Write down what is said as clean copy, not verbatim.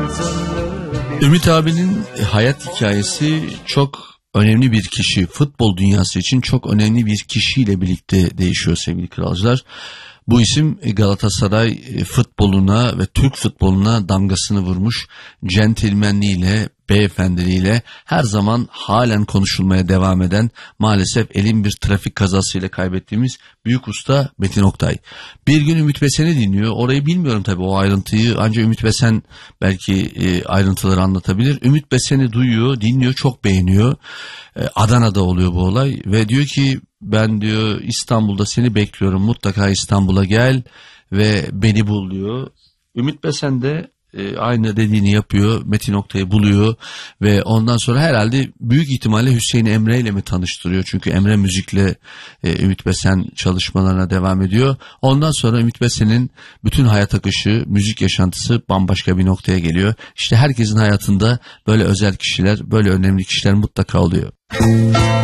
Ümit abinin hayat hikayesi çok önemli bir kişi, futbol dünyası için çok önemli bir kişiyle birlikte değişiyor sevgili kralcılar. Bu isim Galatasaray futboluna ve Türk futboluna damgasını vurmuş, centilmenliğiyle, beyefendiliğiyle her zaman halen konuşulmaya devam eden, maalesef elin bir trafik kazasıyla kaybettiğimiz büyük usta Metin Oktay. Bir gün Ümit Besen'i dinliyor. Orayı bilmiyorum tabii, o ayrıntıyı ancak Ümit Besen belki ayrıntıları anlatabilir. Ümit Besen'i duyuyor, dinliyor, çok beğeniyor. Adana'da oluyor bu olay ve diyor ki ben diyor İstanbul'da seni bekliyorum, mutlaka İstanbul'a gel ve beni bul diyor. Ümit Besen de aynı dediğini yapıyor. Metin Oktay'ı buluyor ve ondan sonra herhalde büyük ihtimalle Hüseyin Emre ile mi tanıştırıyor? Çünkü Emre Müzik'le Ümit Besen çalışmalarına devam ediyor. Ondan sonra Ümit Besen'in bütün hayat akışı, müzik yaşantısı bambaşka bir noktaya geliyor. İşte herkesin hayatında böyle özel kişiler, böyle önemli kişiler mutlaka oluyor.